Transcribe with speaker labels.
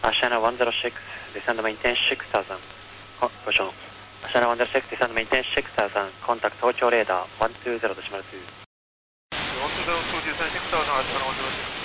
Speaker 1: Ashana 106, descend maintain 6000. Caution. Ashana 106, descend maintain 6000. Contact Tokyo radar 120.2.
Speaker 2: 120, descend 6000, Ashana 106.